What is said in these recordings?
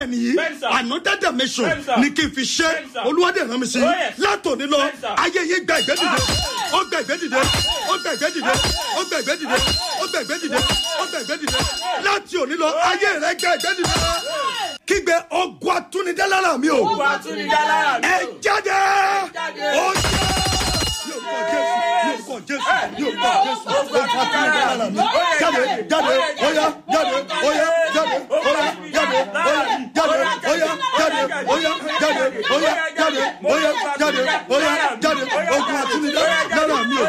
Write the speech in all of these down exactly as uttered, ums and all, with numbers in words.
ẹni another dimension ní kí n fi ṣe olúwadé rán mi sí látòní lọ ayé yìí gba ìgbé dìde ó gba ìgbé dìde ó gba ìgbé dìde ó gba ìgbé dìde ó gba ìgbé dìde ó gba ìgbé dìde láti òní lọ ayé rẹ gba ìgbé dìde kígbe ogun atúnidálára mi o ẹ jáde ó yóò kọ Jésù yóò kọ Jésù ogun atúnidálára mi jáde jáde óyá jáde óyá jáde óyá jáde óyá jáde óyá jáde óyá jáde óyá jáde óyá jáde óyá jáde ogun atúnidálára mi o.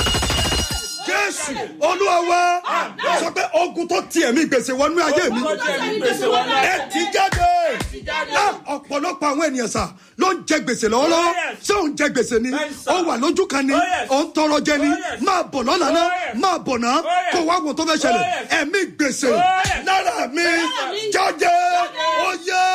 Jésù Olúwa wa sọ pé ogun tó tiẹ̀ mi gbèsè wọnú ayé mi ẹ ti jáde ọ̀pọ̀lọpọ̀ àwọn ènìyàn sà ló ń jẹ gbèsè lọ́wọ́lọ́wọ́ ṣé òun jẹ gbèsè ni ó wà lójú kan ni òun tọrọ jẹ ni máa bọ̀ lọ́la náà máa bọ̀ náà kó wá wo tó fẹ́ ṣẹlẹ̀ ẹ̀mí gbèsè lára mi jáde ó yẹ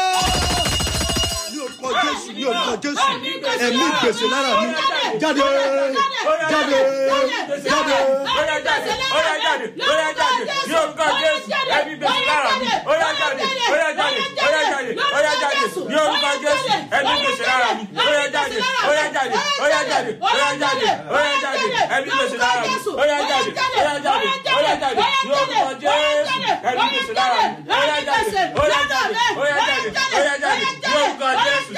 ní orúkọ Jésù ní orúkọ Jésù ẹ̀mí gbèsè lára mi jáde jáde jáde óyá jáde óyá jáde óyá jáde ní orúkọ Jésù ẹ̀mí gbèsè lára mi óyá jáde óyá jáde óyá jáde óyá jáde ní orúkọ Jésù ẹ̀mí gbèsè lára mi óyá jáde óyá jáde óyá jáde óyá jáde óyá jáde ẹ̀mí gbèsè lára mi óyá jáde óyá jáde óyá jáde ní orúkọ Jésù ẹ̀mí gbèsè lára mi óyá jáde óyá jáde óyá jáde óyá jáde ní orúkọ Jésù.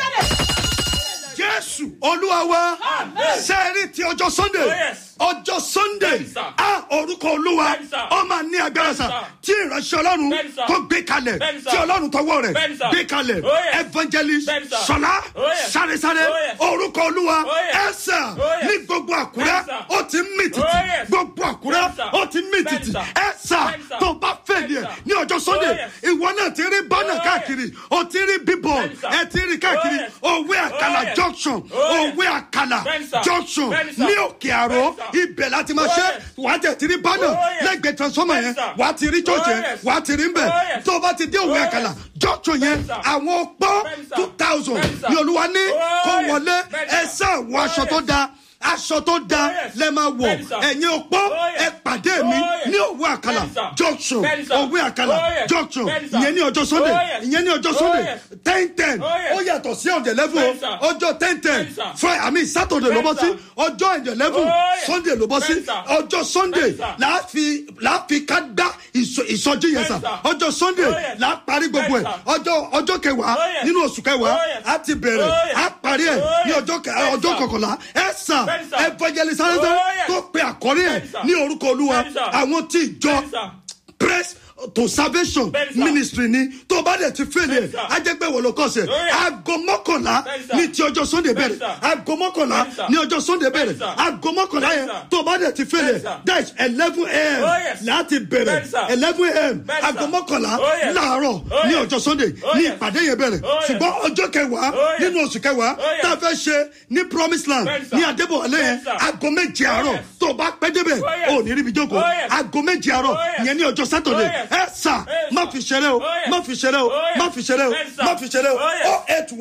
Jésù Olúwa wa sẹ́ẹ̀rì ti ọjọ́ Sunday ọjọ́ Sunday a orúkọ Olúwa ó máa ní agbára sà tí ìránṣẹ́ Ọlọ́run tó gbé kalẹ̀ tí Ọlọ́run tọwọ́ rẹ̀ gbé kalẹ̀ evangelist Ṣọlá sáré-sáré orúkọ Olúwa ẹ̀sà ní gbogbo Àkúrẹ́ ó ti mì tìtì gbogbo Àkúrẹ́ ó ti mì tìtì ẹ̀sà tó bá fẹ́ ni ẹ̀ ní ọjọ́ Sunday ìwọ náà ti rí bánà káàkiri ó ti rí bíbọ̀ ẹ ti rí káàkiri òwe àkàlà junction òwe àkàlà junction ní Òkè Àró ibẹ̀ láti máa ṣe wàá tẹ̀ tí rí bánà lẹ́gbẹ̀ẹ́ transformer yẹn wàá ti rí church yẹn wàá ti rí ń bẹ̀ tó bá ti dé òwe àkàlà junction yẹn àwọn opó two thousand ní Olúwa ní kó wọlé ẹ sá wọ aṣọ tó dáa aṣọ tó dáa lẹ máa wọ̀ ẹ̀yin opó ẹ pàdé mi ní òwe àkàlà junction òwe àkàlà junction ìyẹn ní ọjọ́ Sunday ìyẹn ní ọjọ́ Sunday ten ten ó yàtọ̀ sí ọ̀dẹ̀ level ọjọ́ ten ten Friday àmì Saturday ló bọ́ sí ọjọ́ ọ̀dẹ̀ level Sunday ló bọ́ sí ọjọ́ Sunday láàfi láàfi ká dá ìsọjí yẹn sà ọjọ́ Sunday láà parí gbogbo ẹ̀ ọjọ́ ọjọ́ kẹwàá nínú oṣù kẹwàá á ti bẹ̀rẹ̀ á parí ẹ̀ ní ọjọ́ kọkànlá ẹ̀ sà evangelist tó pe àkọ́rí ẹ̀ ní orúkọ Olúwa àwọn tí ìjọ press to salvation ministry ni tó bá dẹ̀ ti fẹ́lẹ̀ ẹ̀ á jẹ́ pé wọ́n ló kọ́ sẹ̀ aago mọ́kànlá ní ti ọjọ́ Sunday bẹ̀rẹ̀ aago mọ́kànlá ní ọjọ́ Sunday bẹ̀rẹ̀ aago mọ́kànlá yẹn tó bá dẹ̀ ti fẹ́lẹ̀ that is eleven a.m. láti bẹ̀rẹ̀ eleven a.m. aago mọ́kànlá láàárọ̀ ní ọjọ́ Sunday ní ìpàdé yẹn bẹ̀rẹ̀ ṣùgbọ́n ọjọ́ kẹwàá nínú oṣù kẹwàá tá a fẹ́ ṣe ní promise land ní Adébọ̀wálé yẹn aago méje àárọ̀ tó bá pẹ́ débẹ̀ ò ní ríbi jókòó aago méje àárọ̀ ìyẹn ní ọjọ́ Saturday ẹ sà má fi ṣeré o má fi ṣeré o má fi ṣeré o má fi ṣeré o oh eight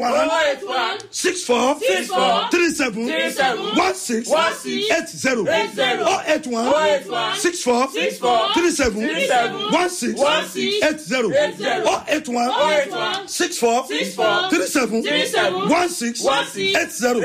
one six four three seven one six eight zero oh eight one six four three seven one six eight zero oh eight one six four three seven one six eight zero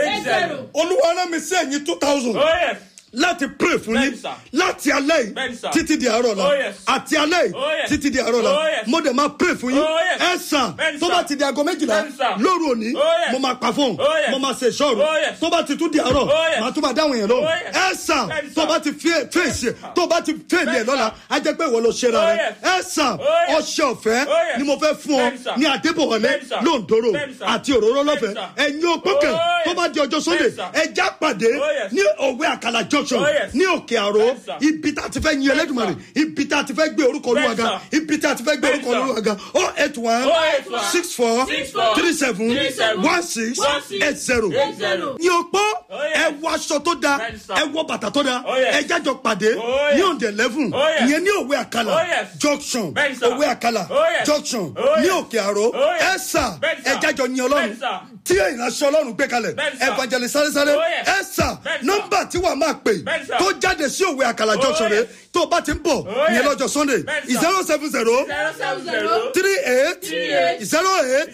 Olúwa rán mi sí ẹ̀yin two thousand láti pray fún yín láti alẹ́ yìí títí di àárọ̀ la àti alẹ́ yìí títí di àárọ̀ la mo dẹ̀ máa pray fún yín ẹ sàn tó bá ti di aago méjìlá lóru òní mo máa pa fóun mo máa ṣe ìṣọ́ru tó bá ti tún di àárọ̀ màá tún máa dáhùn yẹn lóhùn ẹ sàn tó bá ti fèsì tó bá ti fèlè ẹ̀ lọ́la á jẹ́ pé ìwọ ló ṣe ra rẹ ẹ sàn ọṣẹ ọ̀fẹ́ ni mo fẹ́ fún ọ ní Adébọ̀wálé lóńdòrò àti òróró lọ́fẹ̀ẹ́ ẹ̀yin òpókè tó bá di ọjọ́ Sunday ẹ já pàdé ní òwe àkàlà jọ ní Òkè Àró ibi tá a ti fẹ́ yin Ẹlẹ́dùmarè ibi tá a ti fẹ́ gbé orúkọ Olúwa ga ibi tá a ti fẹ́ gbé orúkọ Olúwa ga oh eight one six four three seven one six eight zero ní opó ẹ ẹ wọ aṣọ tó da ẹ wọ bàtà tó da ẹ jájọ pàdé ní òǹdè eleven ìyẹn ní òwe àkàlà junction òwe àkàlà junction ní òkè àró ẹ sà ẹ jájọ ní ọlọ́run tí ìránṣẹ́ ọlọ́run gbé kalẹ̀ evangelist sáré-sáré ẹ sà nọ́mbà tí wàá máa pè tó jáde sí òwe àkàlà junction rẹ tó o bá ti ń bọ̀ ìyẹn lọ́jọ́ sunday zero seven zero three eight zero eight